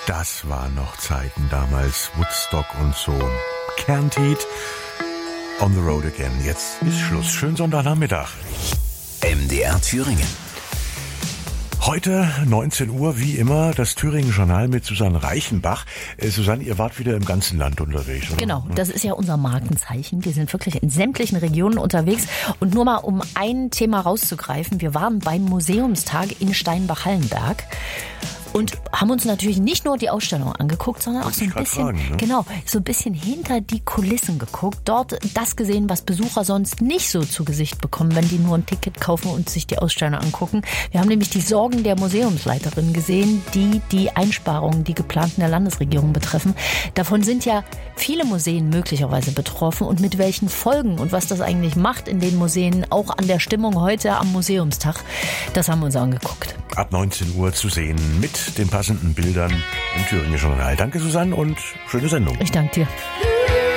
Das waren noch Zeiten damals, Woodstock und so. Kerntied, On the Road Again. Jetzt ist Schluss. Schönen Sonntagnachmittag. MDR Thüringen. Heute 19 Uhr, wie immer, das Thüringen-Journal mit Susanne Reichenbach. Susanne, ihr wart wieder im ganzen Land unterwegs, oder? Genau, das ist ja unser Markenzeichen. Wir sind wirklich in sämtlichen Regionen unterwegs. Und nur mal, um ein Thema rauszugreifen, wir waren beim Museumstag in Steinbach-Hallenberg. Und haben uns natürlich nicht nur die Ausstellung angeguckt, sondern auch so ein bisschen, so ein bisschen hinter die Kulissen geguckt. Dort das gesehen, was Besucher sonst nicht so zu Gesicht bekommen, wenn die nur ein Ticket kaufen und sich die Ausstellung angucken. Wir haben nämlich die Sorgen der Museumsleiterin gesehen, die Einsparungen, die geplanten der Landesregierung betreffen. Davon sind ja viele Museen möglicherweise betroffen. Und mit welchen Folgen und was das eigentlich macht in den Museen, auch an der Stimmung heute am Museumstag, das haben wir uns angeguckt. Ab 19 Uhr zu sehen mit den passenden Bildern im Thüringen Journal. Danke, Susanne, und schöne Sendung. Ich danke dir.